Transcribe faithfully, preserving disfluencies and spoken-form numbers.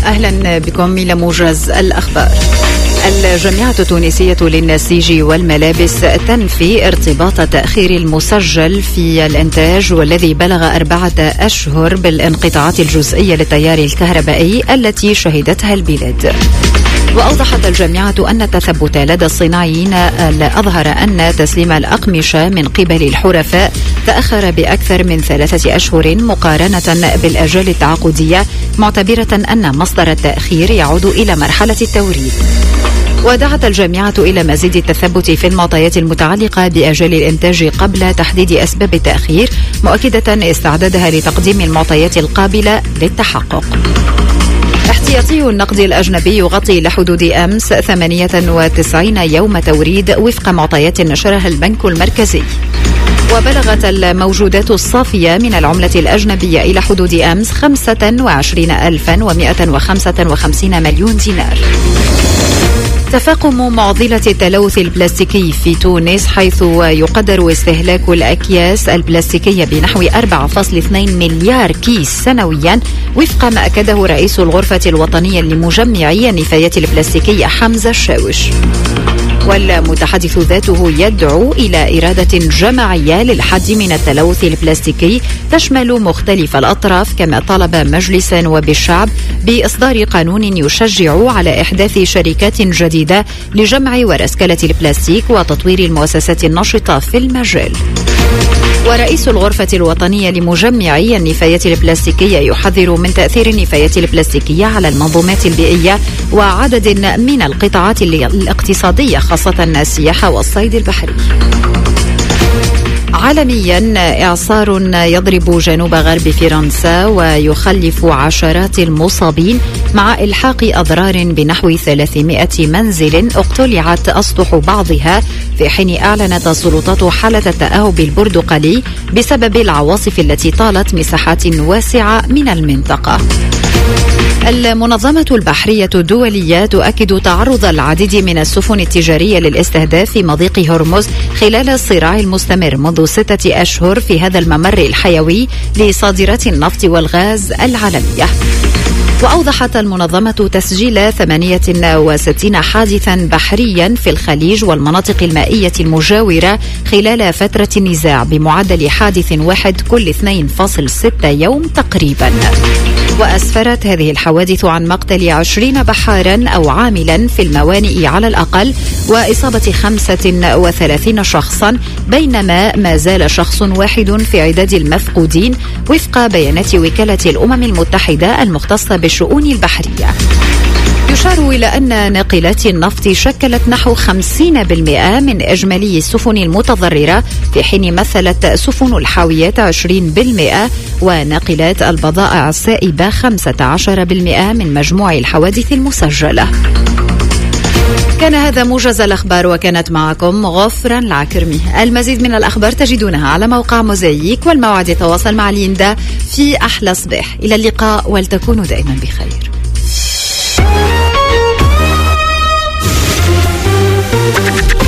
أهلا بكم إلى موجز الأخبار. الجامعة التونسية للنسيج والملابس تنفي ارتباط تأخير المسجل في الإنتاج والذي بلغ أربعة أشهر بالانقطاعات الجزئية للتيار الكهربائي التي شهدتها البلاد. وأوضحت الجامعة أن التثبت لدى الصناعيين أظهر أن تسليم الأقمشة من قبل الحرفاء تأخر بأكثر من ثلاثة أشهر مقارنة بالآجال التعاقدية، معتبرة أن مصدر التأخير يعود إلى مرحلة التوريد. ودعت الجامعة إلى مزيد التثبت في المعطيات المتعلقة بآجال الإنتاج قبل تحديد أسباب التأخير، مؤكدة استعدادها لتقديم المعطيات القابلة للتحقق. احتياطي النقد الأجنبي يغطي لحدود أمس ثمانية وتسعين يوم توريد وفق معطيات نشرها البنك المركزي. وبلغت الموجودات الصافية من العملة الأجنبية إلى حدود أمس خمسة وعشرين ألفا ومئة وخمسة وخمسين مليون دينار. تفاقم معضلة التلوث البلاستيكي في تونس، حيث يقدر استهلاك الأكياس البلاستيكية بنحو أربعة فاصلة اثنين مليار كيس سنويا، وفق ما أكده رئيس الغرفة الوطنية لمجمعي النفايات البلاستيكية حمزة الشاوش. والمتحدث ذاته يدعو إلى إرادة جماعية للحد من التلوث البلاستيكي تشمل مختلف الأطراف، كما طالب مجلسا وبالشعب بإصدار قانون يشجع على إحداث شركات جديدة لجمع ورسكلة البلاستيك وتطوير المؤسسات النشطة في المجال. ورئيس الغرفة الوطنية لمجمعي النفايات البلاستيكية يحذر من تأثير النفايات البلاستيكية على المنظومات البيئية وعدد من القطاعات الاقتصادية، خاصة السياحة والصيد البحري. عالميا، إعصار يضرب جنوب غرب فرنسا ويخلف عشرات المصابين، مع إلحاق أضرار بنحو ثلاثمائة منزل اقتلعت أسطح بعضها، في حين أعلنت السلطات حالة التأهب البرتقالي بسبب العواصف التي طالت مساحات واسعة من المنطقة. المنظمة البحرية الدولية تؤكد تعرض العديد من السفن التجارية للاستهداف في مضيق هرمز خلال الصراع المستمر منذ ستة أشهر في هذا الممر الحيوي لصادرات النفط والغاز العالمية. وأوضحت المنظمة تسجيل ثمانية وستين حادثا بحريا في الخليج والمناطق المائية المجاورة خلال فترة النزاع، بمعدل حادث واحد كل اثنين فاصلة ستة يوم تقريبا. وأسفرت هذه الحوادث عن مقتل عشرين بحارا أو عاملا في الموانئ على الأقل، وإصابة خمسة وثلاثين شخصا، بينما ما زال شخص واحد في عداد المفقودين، وفق بيانات وكالة الأمم المتحدة المختصة بالشؤون البحرية. يشار إلى أن ناقلات النفط شكلت نحو خمسين بالمئة من إجمالي السفن المتضررة، في حين مثلت سفن الحاويات عشرين بالمئة، وناقلات البضائع السائبة خمسة عشر بالمئة من مجموع الحوادث المسجلة. كان هذا موجز الأخبار، وكانت معكم غفران العكرمي. المزيد من الأخبار تجدونها على موقع موزايك، والموعد يتواصل مع ليندا في أحلى صباح. إلى اللقاء، ولتكونوا دائما بخير.